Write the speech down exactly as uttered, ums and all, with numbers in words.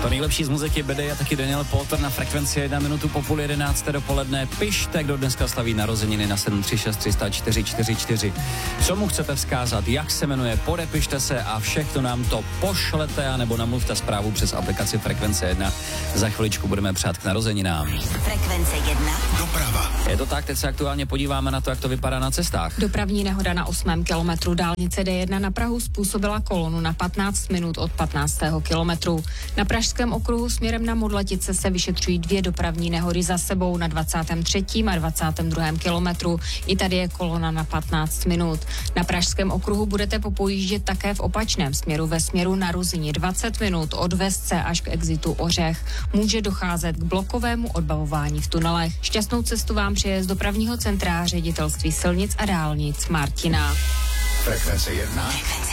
To nejlepší z muziky Bedy a taky Daniel Potter na frekvenci jedna minutu po půl jedenácté dopoledne. Pište, kdo dneska slaví narozeniny na sedm tři šest tři nula čtyři čtyři čtyři. Co mu chcete vzkázat, jak se jmenuje, podepište se a všechno nám to pošlete, anebo namluvte zprávu přes aplikaci Frekvence jedna. Za chviličku budeme přát k narozeninám. Frekvence jedna. Doprava. Je to tak, teď se aktuálně podíváme na to, jak to vypadá na cestách. Dopravní nehoda na osmém kilometru dálnice D jedna na Prahu způsobila kolonu na patnáct minut od patnáctého kilometru. Na pražském okruhu směrem na Modletice se vyšetřují dvě dopravní nehody za sebou na dvacátém třetím a dvacátém druhém kilometru. I tady je kolona na patnáct minut. Na pražském okruhu budete popojíždět také v opačném směru ve směru na Ruzyni dvacet minut od Vesce až k exitu Ořech. Může docházet k blokovému odbavování v tunelech. Šťastnou cestu vám přeje z dopravního centra Ředitelství silnic a dálnic Martina. Frekvence jedna. Frekvence